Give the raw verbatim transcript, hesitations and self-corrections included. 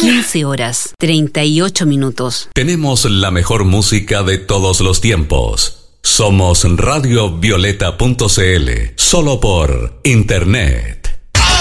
quince horas, treinta y ocho minutos. Tenemos la mejor música de todos los tiempos. Somos radio violeta punto c l, solo por internet.